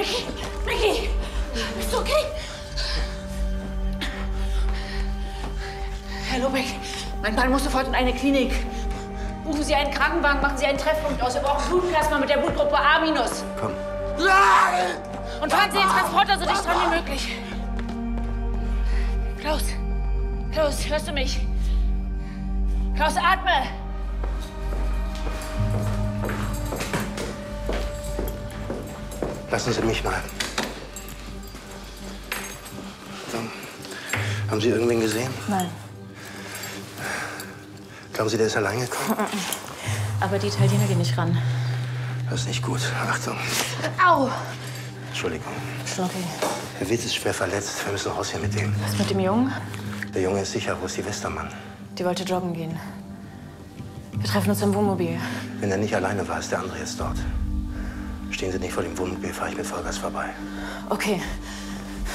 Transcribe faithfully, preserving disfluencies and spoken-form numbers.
Ricky! Ricky! Bist du okay? Herr Lobeck, mein Mann muss sofort in eine Klinik. Rufen Sie einen Krankenwagen, machen Sie einen Treffpunkt aus. Wir brauchen Blutplasma mit der Blutgruppe A minus. Komm. Nein! Und fahren Sie den Transporter so dicht dran wie möglich. Klaus, Klaus, hörst du mich? Klaus, atme! Lassen Sie mich mal. So. Haben Sie irgendwen gesehen? Nein. Glauben Sie, der ist allein gekommen? Aber die Italiener gehen nicht ran. Das ist nicht gut. Achtung. Au! Entschuldigung. Schon okay. Herr Witt ist schwer verletzt. Wir müssen raus hier mit dem. Was mit dem Jungen? Der Junge ist sicher. Wo ist die Westermann? Die wollte joggen gehen. Wir treffen uns im Wohnmobil. Wenn er nicht alleine war, ist der andere jetzt dort. Stehen Sie nicht vor dem Wohnmobil, fahre ich mit Vollgas vorbei. Okay.